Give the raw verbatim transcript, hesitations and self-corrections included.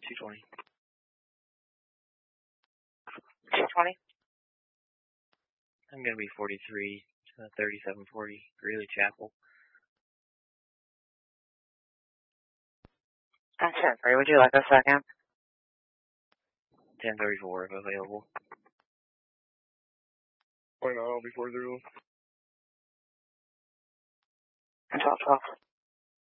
two twenty. two twenty. I'm going to be forty-three, uh, thirty-seven forty, Greeley Chapel. That's ten three. Would you like a second? ten thirty-four if available. Why not? I'll be four zero. twelve twelve.